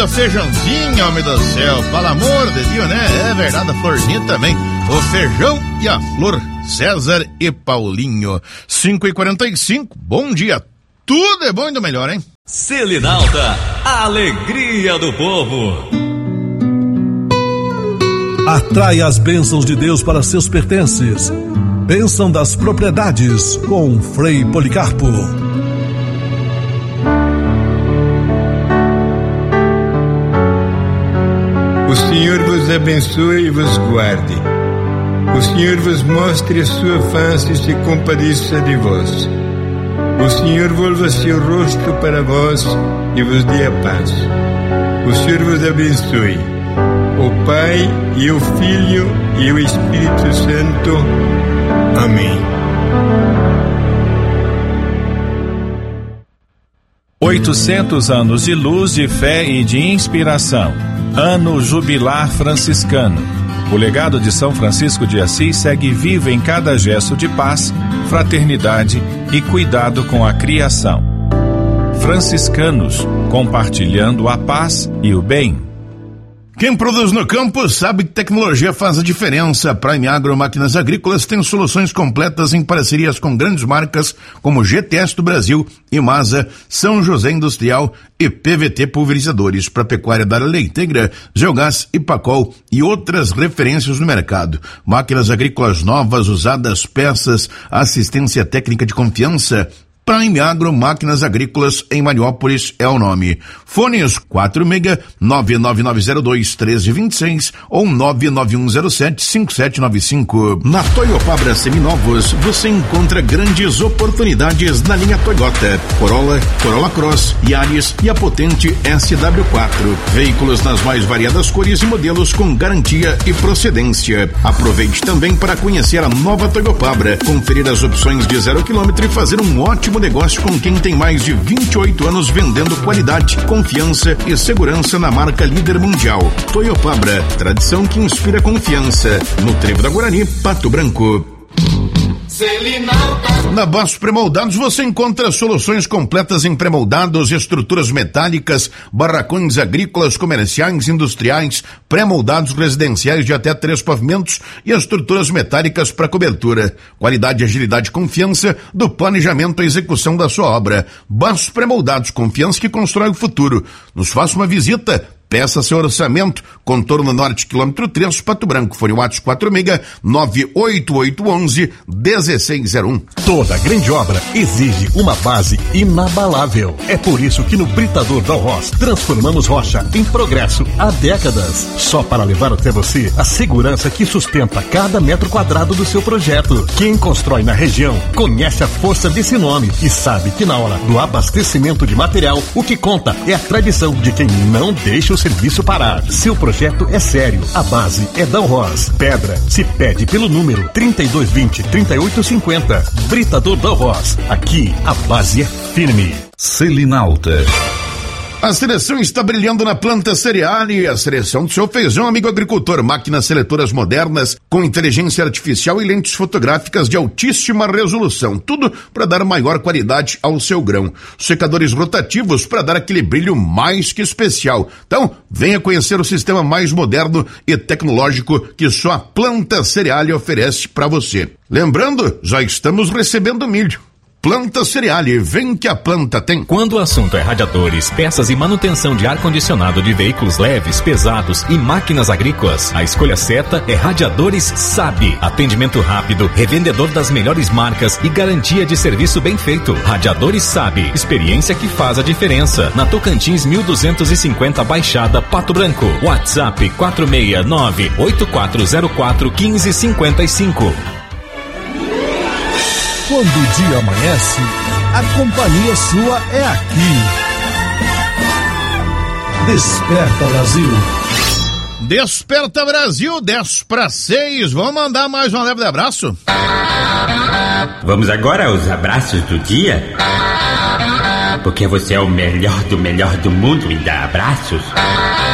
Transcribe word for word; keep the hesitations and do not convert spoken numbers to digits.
o feijãozinho, homem do céu, pelo amor de Deus, né? É verdade, a florzinha também. O feijão e a flor, César e Paulinho. cinco e quarenta e cinco, bom dia. Tudo é bom e do melhor, hein? Selinalta, a alegria do povo. Atrai as bênçãos de Deus para seus pertences. Bênção das propriedades com Frei Policarpo. O Senhor vos abençoe e vos guarde. O Senhor vos mostre a sua face e se compadeça de vós. O Senhor volva seu rosto para vós e vos dê a paz. O Senhor vos abençoe, o Pai e o Filho e o Espírito Santo. Amém. oitocentos anos de luz, de fé e de inspiração. Ano Jubilar Franciscano. O legado de São Francisco de Assis segue vivo em cada gesto de paz, fraternidade e cuidado com a criação. Franciscanos, compartilhando a paz e o bem. Quem produz no campo sabe que tecnologia faz a diferença. Prime Agro Máquinas Agrícolas tem soluções completas em parcerias com grandes marcas como G T S do Brasil, Imasa, São José Industrial e P V T Pulverizadores para pecuária da área leiteira, Geogás, Ipacol e outras referências no mercado. Máquinas agrícolas novas, usadas, peças, assistência técnica de confiança. Prime Agro Máquinas Agrícolas em Mariópolis é o nome. Fones quatro seis nove nove nove zero dois um três dois seis ou nove nove um zero sete cinco sete nove cinco. Na Toyopabra Seminovos você encontra grandes oportunidades na linha Toyota, Corolla, Corolla Cross, Yaris e a potente S W quatro. Veículos nas mais variadas cores e modelos com garantia e procedência. Aproveite também para conhecer a nova Toyopabra, conferir as opções de zero quilômetro e fazer um ótimo negócio com quem tem mais de vinte e oito anos vendendo qualidade, confiança e segurança na marca líder mundial. Toyopabra, tradição que inspira confiança. No Trevo da Guarani, Pato Branco. Na Bastos Premoldados você encontra soluções completas em premoldados, estruturas metálicas, barracões agrícolas, comerciais, industriais, pré-moldados residenciais de até três pavimentos e estruturas metálicas para cobertura. Qualidade, agilidade e confiança do planejamento e execução da sua obra. Bastos Premoldados, confiança que constrói o futuro. Nos faça uma visita. Peça seu orçamento, Contorno Norte, quilômetro três, Pato Branco. Fone WhatsApp quatro seis nove oito oito um um um seis zero um. Toda grande obra exige uma base inabalável. É por isso que no Britador Dalros transformamos rocha em progresso há décadas. Só para levar até você a segurança que sustenta cada metro quadrado do seu projeto. Quem constrói na região conhece a força desse nome e sabe que na hora do abastecimento de material, o que conta é a tradição de quem não deixa o serviço parar. Seu projeto é sério. A base é Dalros. Pedra se pede pelo número trinta e dois vinte, trinta e oito cinquenta. Britador Dalros. Aqui a base é firme. Selinalta. A seleção está brilhando na planta cereal e a seleção do seu feijão, amigo agricultor. Máquinas seletoras modernas com inteligência artificial e lentes fotográficas de altíssima resolução. Tudo para dar maior qualidade ao seu grão. Secadores rotativos para dar aquele brilho mais que especial. Então, venha conhecer o sistema mais moderno e tecnológico que só a planta cereal oferece para você. Lembrando, já estamos recebendo milho. Planta Cereale, vem que a planta tem. Quando o assunto é radiadores, peças e manutenção de ar-condicionado de veículos leves, pesados e máquinas agrícolas, a escolha certa é Radiadores Sabe. Atendimento rápido, revendedor das melhores marcas e garantia de serviço bem feito. Radiadores Sabe, experiência que faz a diferença. Na Tocantins mil duzentos e cinquenta Baixada, Pato Branco. WhatsApp quatro seis nove oito quatro zero quatro um cinco cinco cinco. Quando o dia amanhece, a companhia sua é aqui. Desperta Brasil. Desperta Brasil, dez para seis. Vamos mandar mais um leve de abraço? Vamos agora aos abraços do dia? Porque você é o melhor do melhor do mundo em dar abraços.